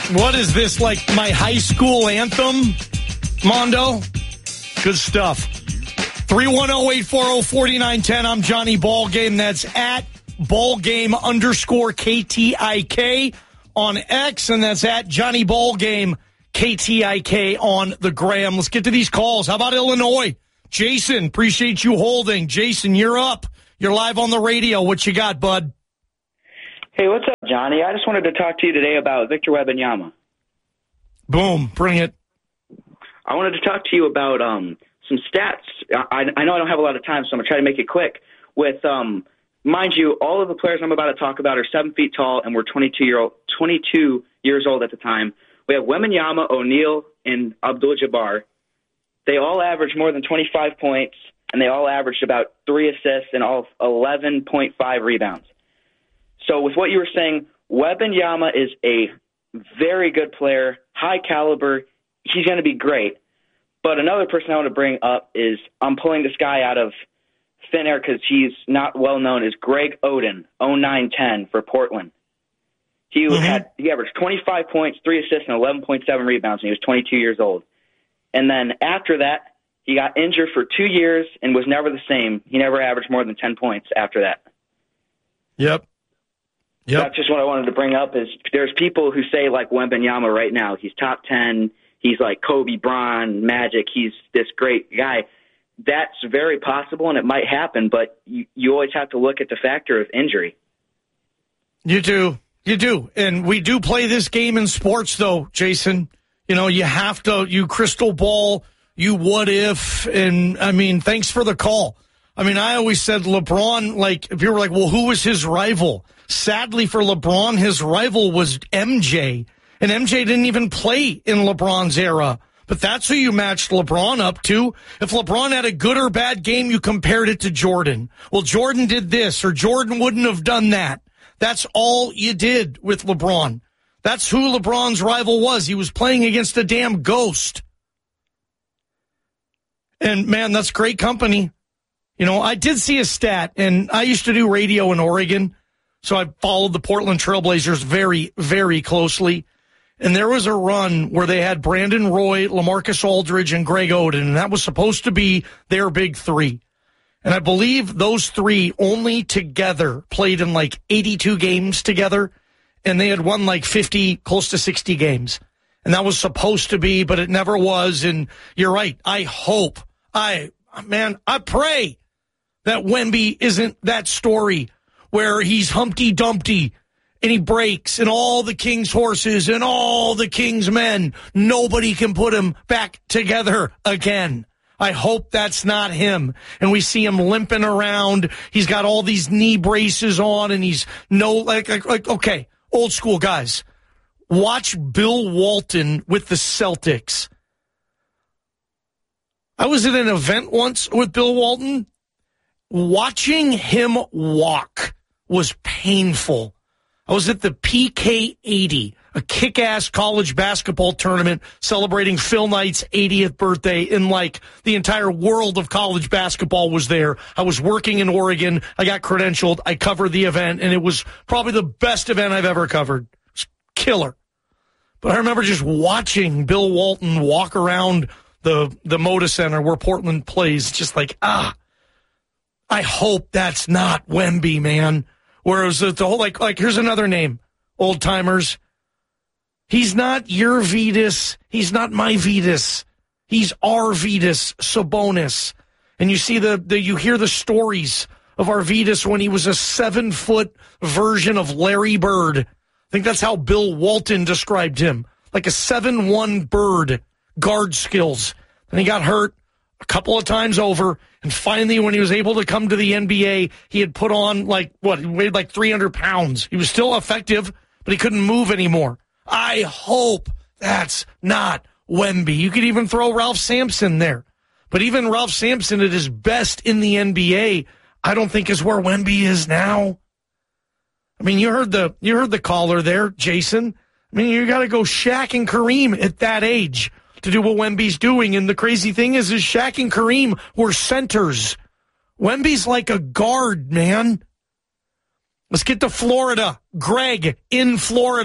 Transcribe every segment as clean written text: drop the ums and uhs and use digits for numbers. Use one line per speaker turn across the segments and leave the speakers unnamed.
What is this, like my high school anthem, Mondo? Good stuff. 310-840-4910. I'm Johnny Ballgame. That's at Ballgame_KTIK on X, and that's at Johnny Ballgame KTIK on the gram. Let's get to these calls. How about Illinois? Jason, appreciate you holding. Jason, you're up. You're live on the radio. What you got, bud?
Hey, what's up, Johnny? I just wanted to talk to you today about Victor Wembanyama.
Boom, bring it.
I wanted to talk to you about some stats. I know I don't have a lot of time, so I'm going to try to make it quick. With, mind you, all of the players I'm about to talk about are 7 feet tall and were 22 years old at the time. We have Wembanyama, O'Neal, and Abdul-Jabbar. They all averaged more than 25 points, and they all averaged about 3 assists and all 11.5 rebounds. So with what you were saying, Wembanyama is a very good player, high caliber. He's going to be great. But another person I want to bring up is, I'm pulling this guy out of thin air because he's not well known, is Greg Oden, 09-10 for Portland. He averaged 25 points, 3 assists, and 11.7 rebounds, and he was 22 years old. And then after that, he got injured for 2 years and was never the same. He never averaged more than 10 points after that.
Yep.
That's just what I wanted to bring up is there's people who say, like, Wembanyama right now, he's top 10, he's like Kobe Bryant, Magic, he's this great guy. That's very possible, and it might happen, but you always have to look at the factor of injury.
You do. You do. And we do play this game in sports, though, Jason. You know, you have to, you crystal ball, you what if, and, I mean, thanks for the call. I mean, I always said LeBron, like, people were like, well, who was his rival? Sadly for LeBron, his rival was MJ, and MJ didn't even play in LeBron's era. But that's who you matched LeBron up to. If LeBron had a good or bad game, you compared it to Jordan. Well, Jordan did this, or Jordan wouldn't have done that. That's all you did with LeBron. That's who LeBron's rival was. He was playing against a damn ghost. And, man, that's great company. You know, I did see a stat, and I used to do radio in Oregon, so I followed the Portland Trailblazers very, very closely. And there was a run where they had Brandon Roy, LaMarcus Aldridge, and Greg Oden, and that was supposed to be their big three. And I believe those three only together played in like 82 games together, and they had won like 50, close to 60 games. And that was supposed to be, but it never was. And you're right. I hope, I pray that Wemby isn't that story where he's Humpty Dumpty and he breaks and all the king's horses and all the king's men, nobody can put him back together again. I hope that's not him. And we see him limping around. He's got all these knee braces on and he's okay, old school guys. Watch Bill Walton with the Celtics. I was at an event once with Bill Walton. Watching him walk was painful. I was at the PK80, a kick-ass college basketball tournament celebrating Phil Knight's 80th birthday, and like the entire world of college basketball was there. I was working in Oregon. I got credentialed. I covered the event, and it was probably the best event I've ever covered. It was killer. But I remember just watching Bill Walton walk around the Moda Center where Portland plays, just like, I hope that's not Wemby, man. Whereas the whole, like here's another name, old timers. He's not your Vitas. He's not my Vitas. He's our Vitas, Sabonis. And you see you hear the stories of Arvydas when he was a 7-foot version of Larry Bird. I think that's how Bill Walton described him, like a 7'1" Bird, guard skills. Then he got hurt a couple of times over, and finally when he was able to come to the NBA, he had put on he weighed like 300 pounds. He was still effective, but he couldn't move anymore. I hope that's not Wemby. You could even throw Ralph Sampson there. But even Ralph Sampson at his best in the NBA, I don't think is where Wemby is now. I mean, you heard the caller there, Jason. I mean, you got to go Shaq and Kareem at that age to do what Wemby's doing. And the crazy thing is Shaq and Kareem were centers. Wemby's like a guard, man. Let's get to Florida. Greg in Florida.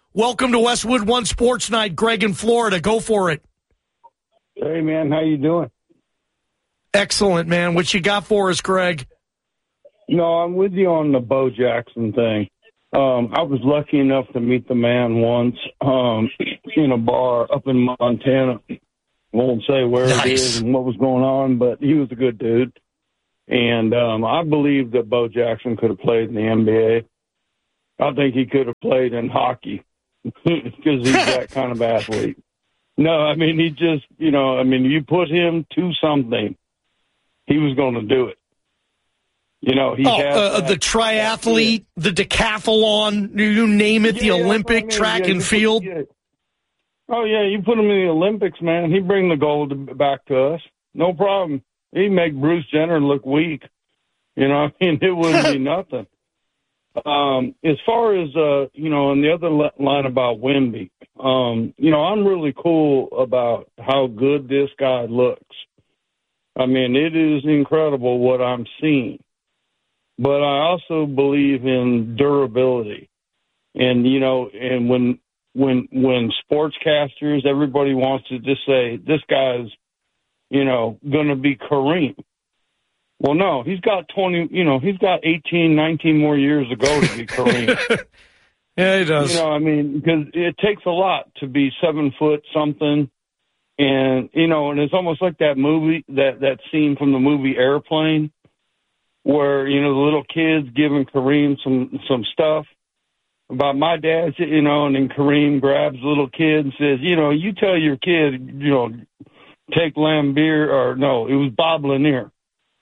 Welcome to Westwood One Sports Night. Greg in Florida. Go for it.
Hey, man. How you doing?
Excellent, man. What you got for us, Greg?
No, I'm with you on the Bo Jackson thing. I was lucky enough to meet the man once in a bar up in Montana. Won't say where it is and what was going on, but he was a good dude. And I believe that Bo Jackson could have played in the NBA. I think he could have played in hockey because he's that kind of athlete. No, I mean, he just, you put him to something, he was going to do it. He had
the triathlete, the decathlon, you name it, the Olympic track and field.
Oh, yeah, you put him in the Olympics, man. He'd bring the gold back to us. No problem. He'd make Bruce Jenner look weak. It wouldn't be nothing. As far as, in the other line about Wemby, I'm really cool about how good this guy looks. I mean, it is incredible what I'm seeing. But I also believe in durability. And, and when sportscasters, everybody wants to just say, this guy's, going to be Kareem. Well, no, he's got 18, 19 more years to go to be Kareem.
Yeah, he does.
Because it takes a lot to be 7 foot something. And, and it's almost like that movie, that scene from the movie Airplane, where, the little kids giving Kareem some stuff about my dad, and then Kareem grabs the little kid and says, you tell your kid, take Lambeer, or no, it was Bob Lanier.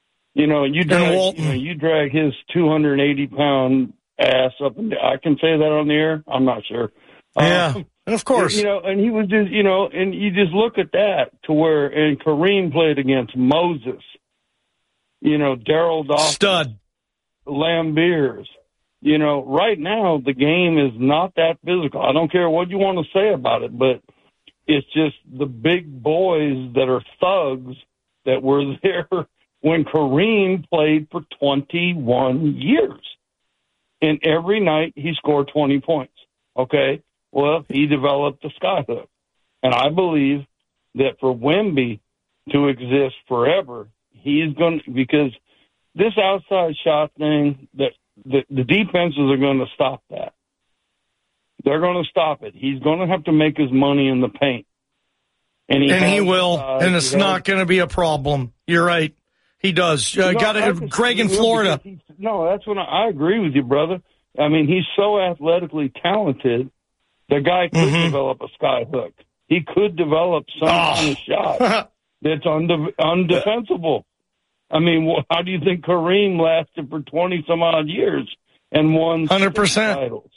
You drag his 280-pound ass up, and I can say that on the air. I'm not sure.
Yeah, of course.
And he was just, and you just look at that to where, and Kareem played against Moses, Daryl Dawson,
stud,
Lambeers. Right now the game is not that physical. I don't care what you want to say about it, but it's just the big boys that are thugs that were there when Kareem played for 21 years. And every night he scored 20 points. Okay? Well, he developed the skyhook. And I believe that for Wemby to exist forever, he's going to, because this outside shot thing, that the defenses are going to stop that. They're going to stop it. He's going to have to make his money in the paint. And he
will, and it's not going to be a problem. You're right. He does. Greg in Florida.
No, that's what I agree with you, brother. I mean, he's so athletically talented, the guy could develop a sky hook. He could develop some kind of shot that's undefensible. I mean, how do you think Kareem lasted for 20-some-odd years and won
100%
titles?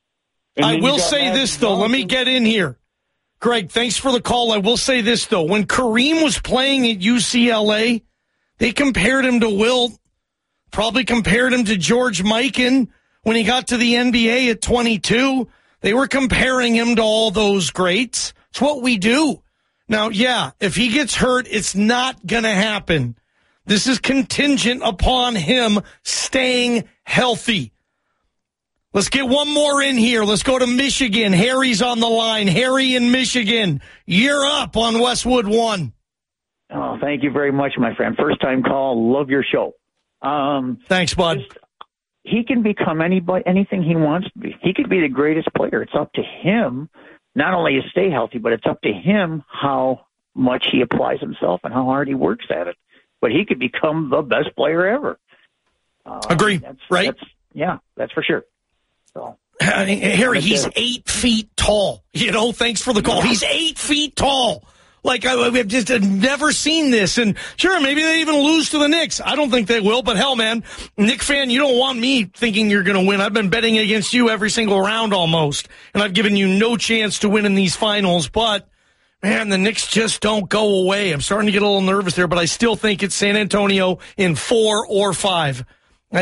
I will say this, though. Let me get in here. Greg, thanks for the call. I will say this, though. When Kareem was playing at UCLA, they compared him to Wilt, probably compared him to George Mikan when he got to the NBA at 22. They were comparing him to all those greats. It's what we do. Now, yeah, if he gets hurt, it's not going to happen. This is contingent upon him staying healthy. Let's get one more in here. Let's go to Michigan. Harry's on the line. Harry in Michigan, you're up on Westwood One.
Oh, thank you very much, my friend. First time call. Love your show.
Thanks, bud.
He can become anything he wants to be. He could be the greatest player. It's up to him not only to stay healthy, but it's up to him how much he applies himself and how hard he works at it. But he could become the best player ever.
Agree, right?
That's for sure. So,
Harry, he's 8 feet tall. Thanks for the call. He's 8 feet tall. Like, I've just never seen this. And sure, maybe they even lose to the Knicks. I don't think they will, but hell, man, Knick fan, you don't want me thinking you're going to win. I've been betting against you every single round almost, and I've given you no chance to win in these finals. But, man, the Knicks just don't go away. I'm starting to get a little nervous there, but I still think it's San Antonio in 4 or 5. I'm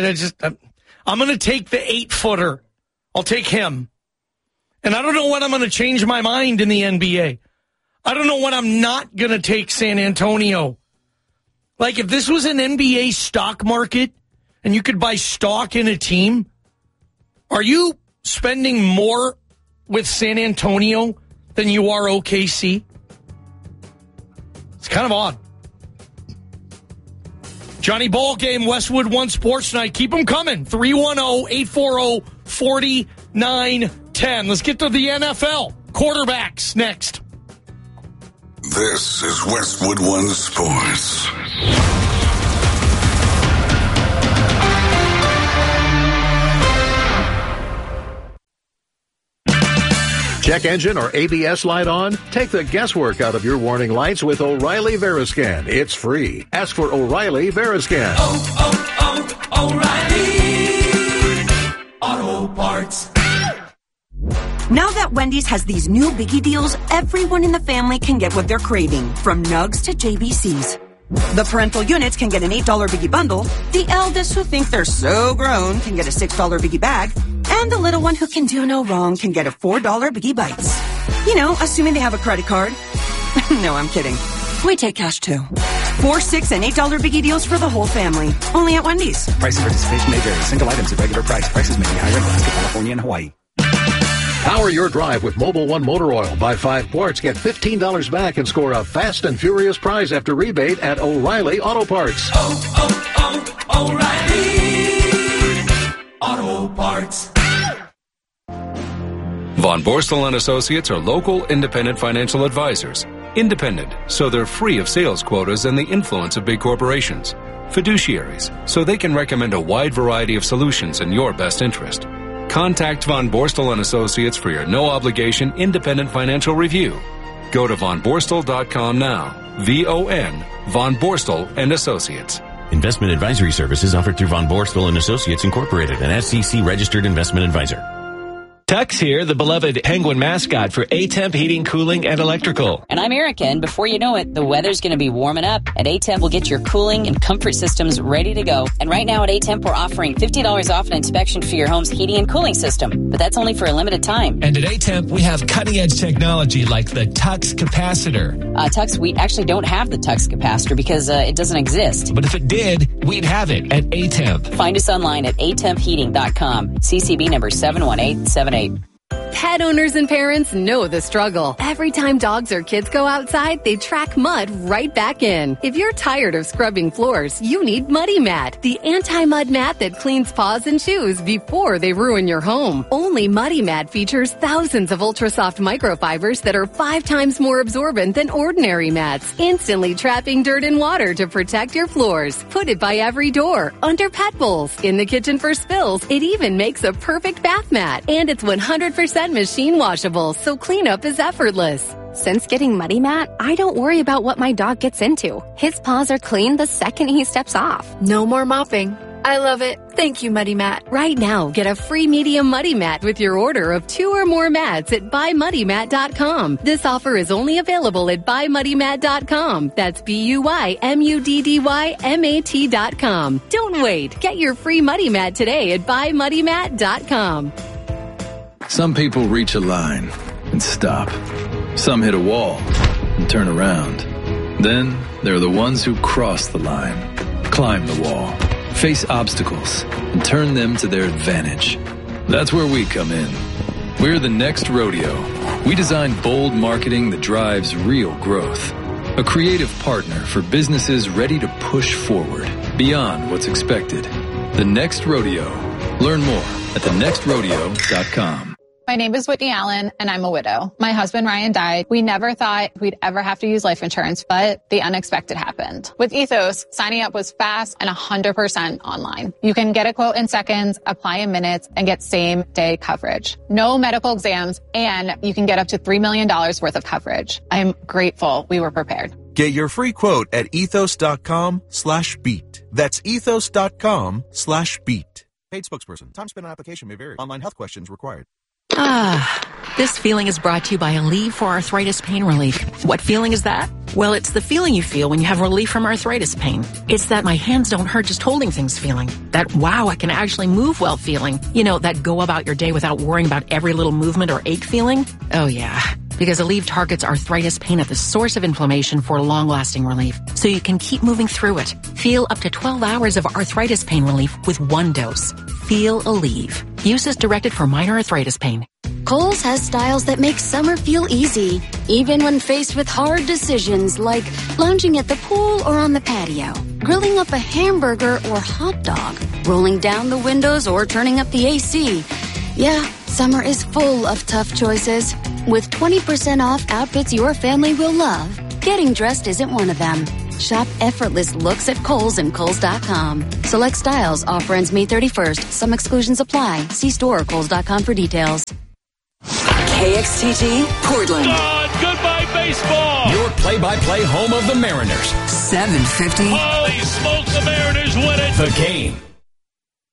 going to take the 8-footer. I'll take him. And I don't know when I'm going to change my mind in the NBA. I don't know when I'm not going to take San Antonio. Like, if this was an NBA stock market and you could buy stock in a team, are you spending more with San Antonio than you are OKC? It's kind of odd. Johnny Ballgame, Westwood One Sports Night. Keep them coming. 310-840-4910. Let's get to the NFL. Quarterbacks next.
This is Westwood One Sports.
Check engine or ABS light on? Take the guesswork out of your warning lights with O'Reilly Veriscan. It's free. Ask for O'Reilly Veriscan.
O'Reilly Auto Parts.
Now that Wendy's has these new biggie deals, everyone in the family can get what they're craving, from Nugs to JBC's. The parental units can get an $8 biggie bundle. The eldest who think they're so grown can get a $6 biggie bag. And the little one who can do no wrong can get a $4 biggie bites. You know, assuming they have a credit card. No, I'm kidding. We take cash too. $4, $6, and $8 biggie deals for the whole family. Only at Wendy's.
Price and participation may vary. Single items at regular price. Prices may be higher in Alaska, California, and Hawaii.
Power your drive with Mobil 1 Motor Oil. Buy 5 quarts, get $15 back, and score a fast and furious prize after rebate at O'Reilly Auto Parts.
O'Reilly Auto Parts.
Von Borstel & Associates are local, independent financial advisors. Independent, so they're free of sales quotas and the influence of big corporations. Fiduciaries, so they can recommend a wide variety of solutions in your best interest. Contact Von Borstel & Associates for your no-obligation independent financial review. Go to vonborstel.com now. V-O-N, Von Borstel & Associates.
Investment advisory services offered through Von Borstel & Associates Incorporated, an SEC-registered investment advisor.
Tux here, the beloved Penguin mascot for A-Temp Heating, Cooling, and Electrical.
And I'm Erica, and before you know it, the weather's going to be warming up. At A-Temp, we'll get your cooling and comfort systems ready to go. And right now at A-Temp, we're offering $50 off an inspection for your home's heating and cooling system. But that's only for a limited time.
And at A-Temp, we have cutting-edge technology like the Tux capacitor.
Tux, we actually don't have the Tux capacitor because it doesn't exist.
But if it did, we'd have it at A-Temp.
Find us online at atempheating.com. CCB number 71878.
Pet owners and parents know the struggle. Every time dogs or kids go outside, they track mud right back in. If you're tired of scrubbing floors, you need Muddy Mat, the anti-mud mat that cleans paws and shoes before they ruin your home. Only Muddy Mat features thousands of ultra-soft microfibers that are 5 times more absorbent than ordinary mats, instantly trapping dirt and water to protect your floors. Put it by every door, under pet bowls, in the kitchen for spills. It even makes a perfect bath mat, and it's 100% machine washable, so cleanup is effortless.
Since getting Muddy Mat, I don't worry about what my dog gets into. His paws are clean the second he steps off.
No more mopping. I love it. Thank you, Muddy Mat. Right now, get a free medium Muddy Mat with your order of 2 or more mats at buymuddymat.com. This offer is only available at buymuddymat.com. That's BUYMUDDYMAT.com. Don't wait. Get your free Muddy Mat today at buymuddymat.com.
Some people reach a line and stop. Some hit a wall and turn around. Then there are the ones who cross the line, climb the wall, face obstacles, and turn them to their advantage. That's where we come in. We're the Next Rodeo. We design bold marketing that drives real growth. A creative partner for businesses ready to push forward, beyond what's expected. The Next Rodeo. Learn more at thenextrodeo.com.
My name is Whitney Allen, and I'm a widow. My husband, Ryan, died. We never thought we'd ever have to use life insurance, but the unexpected happened. With Ethos, signing up was fast and 100% online. You can get a quote in seconds, apply in minutes, and get same-day coverage. No medical exams, and you can get up to $3 million worth of coverage. I'm grateful we were prepared.
Get your free quote at ethos.com/beat. That's ethos.com/beat. Paid spokesperson. Time spent on application may vary. Online health questions required.
This feeling is brought to you by Aleve for arthritis pain relief. What feeling is that? Well, it's the feeling you feel when you have relief from arthritis pain. It's that my hands don't hurt just holding things feeling. That wow, I can actually move well feeling. You know, that go about your day without worrying about every little movement or ache feeling. Oh yeah. Because Aleve targets arthritis pain at the source of inflammation for long-lasting relief, so you can keep moving through it. Feel up to 12 hours of arthritis pain relief with 1 dose. Feel Aleve. Use as directed for minor arthritis pain.
Kohl's has styles that make summer feel easy, even when faced with hard decisions like lounging at the pool or on the patio, grilling up a hamburger or hot dog, rolling down the windows or turning up the AC. Yeah, summer is full of tough choices. With 20% off outfits your family will love, getting dressed isn't one of them. Shop effortless looks at Kohl's and Kohl's.com. Select styles. Offer ends May 31st. Some exclusions apply. See store or Kohl's.com for details.
KXTG, Portland.
Goodbye, baseball.
Your play-by-play home of the Mariners.
750.
Holy smokes, the Mariners win it.
The Game.